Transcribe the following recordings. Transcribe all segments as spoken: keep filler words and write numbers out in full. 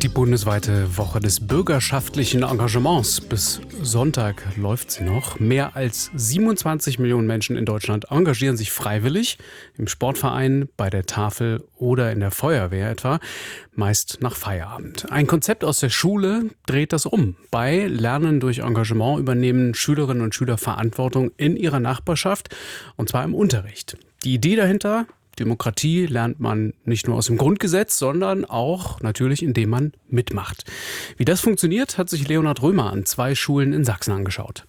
Die bundesweite Woche des bürgerschaftlichen Engagements. Bis Sonntag läuft sie noch. Mehr als siebenundzwanzig Millionen Menschen in Deutschland engagieren sich freiwillig im Sportverein, bei der Tafel oder in der Feuerwehr etwa, meist nach Feierabend. Ein Konzept aus der Schule dreht das um. Bei Lernen durch Engagement übernehmen Schülerinnen und Schüler Verantwortung in ihrer Nachbarschaft, und zwar im Unterricht. Die Idee dahinter: Demokratie lernt man nicht nur aus dem Grundgesetz, sondern auch natürlich, indem man mitmacht. Wie das funktioniert, hat sich Leonhard Römer an zwei Schulen in Sachsen angeschaut.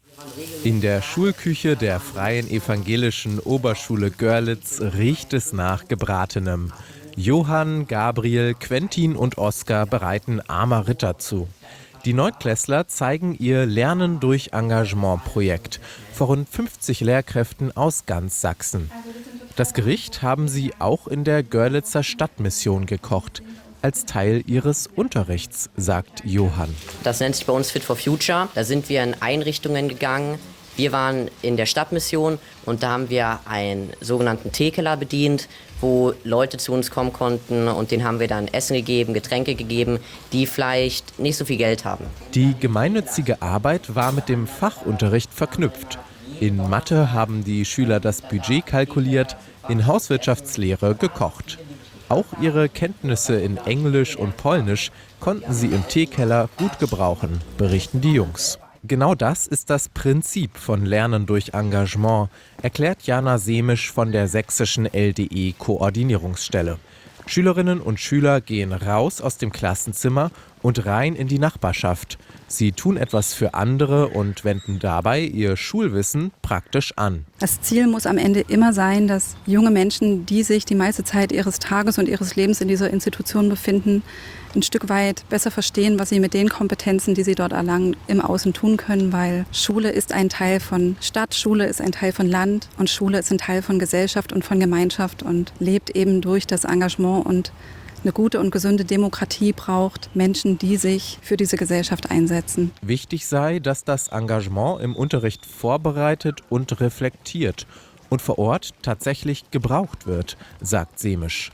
In der Schulküche der Freien Evangelischen Oberschule Görlitz riecht es nach Gebratenem. Johann, Gabriel, Quentin und Oskar bereiten Armer Ritter zu. Die Neunklässler zeigen ihr Lernen durch Engagement-Projekt vor rund fünfzig Lehrkräften aus ganz Sachsen. Das Gericht haben sie auch in der Görlitzer Stadtmission gekocht, als Teil ihres Unterrichts, sagt Johann. Das nennt sich bei uns Fit for Future. Da sind wir in Einrichtungen gegangen. Wir waren in der Stadtmission und da haben wir einen sogenannten Teekeller bedient, wo Leute zu uns kommen konnten, und denen haben wir dann Essen gegeben, Getränke gegeben, die vielleicht nicht so viel Geld haben. Die gemeinnützige Arbeit war mit dem Fachunterricht verknüpft. In Mathe haben die Schüler das Budget kalkuliert, in Hauswirtschaftslehre gekocht. Auch ihre Kenntnisse in Englisch und Polnisch konnten sie im Teekeller gut gebrauchen, berichten die Jungs. Genau das ist das Prinzip von Lernen durch Engagement, erklärt Jana Semisch von der sächsischen L D E-Koordinierungsstelle. Schülerinnen und Schüler gehen raus aus dem Klassenzimmer und rein in die Nachbarschaft. Sie tun etwas für andere und wenden dabei ihr Schulwissen praktisch an. Das Ziel muss am Ende immer sein, dass junge Menschen, die sich die meiste Zeit ihres Tages und ihres Lebens in dieser Institution befinden, ein Stück weit besser verstehen, was sie mit den Kompetenzen, die sie dort erlangen, im Außen tun können, weil Schule ist ein Teil von Stadt, Schule ist ein Teil von Land und Schule ist ein Teil von Gesellschaft und von Gemeinschaft und lebt eben durch das Engagement. Und eine gute und gesunde Demokratie braucht Menschen, die sich für diese Gesellschaft einsetzen. Wichtig sei, dass das Engagement im Unterricht vorbereitet und reflektiert und vor Ort tatsächlich gebraucht wird, sagt Semisch.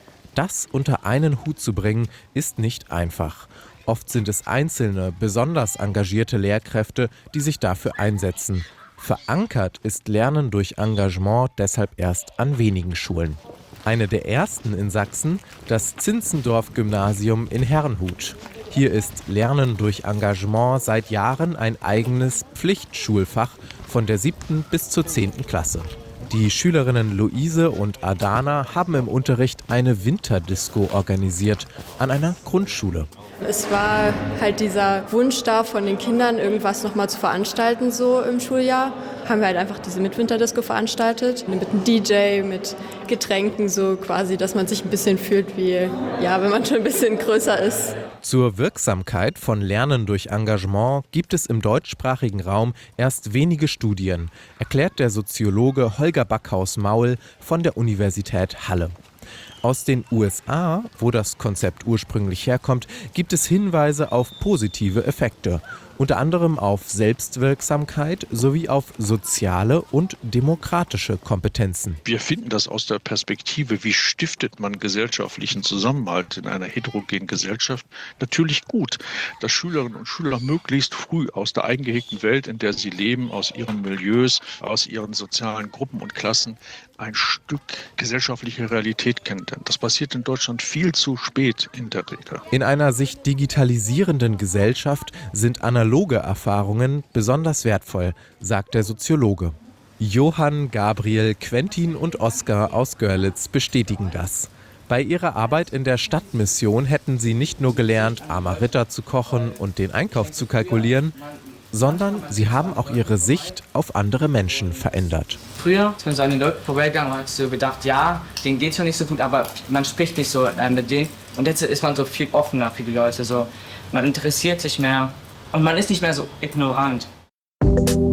Das unter einen Hut zu bringen, ist nicht einfach. Oft sind es einzelne, besonders engagierte Lehrkräfte, die sich dafür einsetzen. Verankert ist Lernen durch Engagement deshalb erst an wenigen Schulen. Eine der ersten in Sachsen, das Zinzendorf-Gymnasium in Herrnhut. Hier ist Lernen durch Engagement seit Jahren ein eigenes Pflichtschulfach von der siebten bis zur zehnten Klasse. Die Schülerinnen Luise und Adana haben im Unterricht eine Winterdisco organisiert an einer Grundschule. Es war halt dieser Wunsch da von den Kindern, irgendwas nochmal zu veranstalten so im Schuljahr. Haben wir halt einfach diese Mitwinterdisco veranstaltet. Mit einem D J, mit Getränken, so quasi, dass man sich ein bisschen fühlt wie, ja, wenn man schon ein bisschen größer ist. Zur Wirksamkeit von Lernen durch Engagement gibt es im deutschsprachigen Raum erst wenige Studien, erklärt der Soziologe Holger Backhaus-Maul von der Universität Halle. Aus den U S A, wo das Konzept ursprünglich herkommt, gibt es Hinweise auf positive Effekte. Unter anderem auf Selbstwirksamkeit sowie auf soziale und demokratische Kompetenzen. Wir finden das aus der Perspektive, wie stiftet man gesellschaftlichen Zusammenhalt in einer heterogenen Gesellschaft, natürlich gut, dass Schülerinnen und Schüler möglichst früh aus der eingehegten Welt, in der sie leben, aus ihren Milieus, aus ihren sozialen Gruppen und Klassen ein Stück gesellschaftliche Realität kennenlernen. Das passiert in Deutschland viel zu spät in der Regel. In einer sich digitalisierenden Gesellschaft sind analoge Erfahrungen besonders wertvoll, sagt der Soziologe. Johann, Gabriel, Quentin und Oskar aus Görlitz bestätigen das. Bei ihrer Arbeit in der Stadtmission hätten sie nicht nur gelernt, Armer Ritter zu kochen und den Einkauf zu kalkulieren, sondern sie haben auch ihre Sicht auf andere Menschen verändert. Früher ist man so an den Leuten vorbeigegangen und hat so gedacht, ja, denen geht's schon nicht so gut, aber man spricht nicht so mit denen. Und jetzt ist man so viel offener für die Leute, so. Man interessiert sich mehr und man ist nicht mehr so ignorant.